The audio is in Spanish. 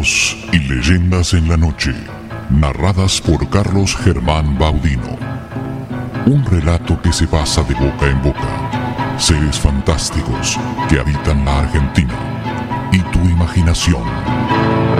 Mitos y leyendas en la noche, narradas por Carlos Germán Baudino. Un relato que se pasa de boca en boca. Seres fantásticos que habitan la Argentina y tu imaginación.